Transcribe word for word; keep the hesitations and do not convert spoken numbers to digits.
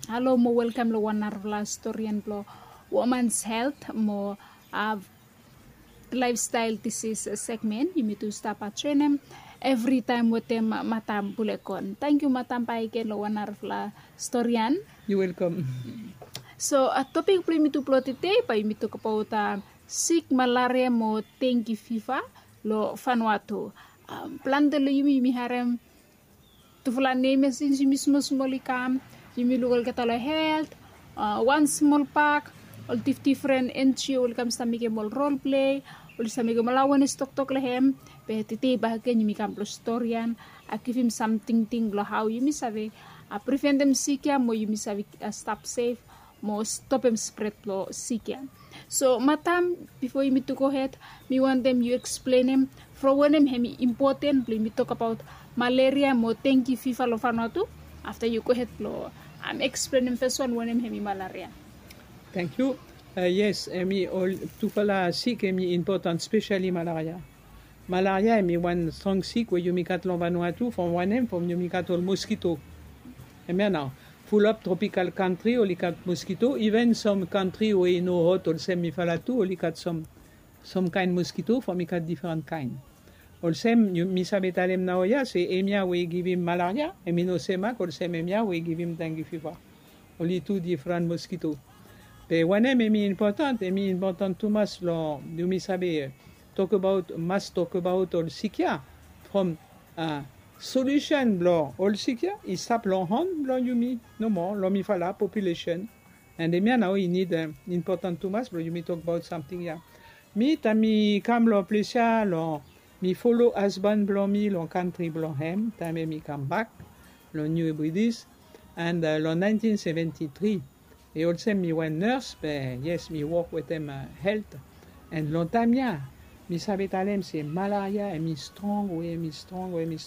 Hello mo welcome lo one narvla historian lo woman's health mo uh, lifestyle disease segment yimitu stapa trenem every time wotem matam bulekon. Thank you matam paiken lo one narvla historian. You welcome. So a topic plo yimitu plotite pa yimitu kapauta sick malaria mo dengue fever lo Vanuatu. Um, plan de lo yimi mi harem to fula name sin yimi small smolikam yimi lugal katalo health uh, one small pack all different entry ul kam stamike mol role play ul stamike malawan stok tok lehem pe titi bahagen yimi kam plus historian I give him something thing lo how yimi save a prevent them sikia mo yimi save uh, stop safe mo stop them spread lo sikia. So matam before you to go ahead me want them you explain them for when them hemi important me talk about malaria mo dengue fever lo Vanuatu after you go ahead lo I'm explaining first one when them hemi malaria. Thank you. Uh, yes, emi all tufala sick emi important, especially malaria. Malaria emi one strong sick where you mi kat lo Vanuatu from one em from you mi kat all mosquito. Emi now full up tropical country only kat mosquito. Even some country where you know hot also mi falatu only kat some some kind mosquito for mi kat different kind. Also mi sabe talem na oya se emia we give him malaria emi no semak also emia we give him dengue fever. Only two different mosquito. But one em emi important emi important too much lo you mi sabe talk about must talk about all sikia from uh, solution blo all sikia is stop long hand blo you mi no more lo mi fala population and emia now you need uh, important too much blo you mi talk about something ya mi tami kam lo plesia lo mi follow husband blo mi lo country blo hem tami mi come back lo New Hebrides and uh, lo nineteen seventy-three et also mi one nurse but yes mi work with them uh, health and lo tamia mi sabe talem c'est malaria et mi strong oui mi strong oui mi strong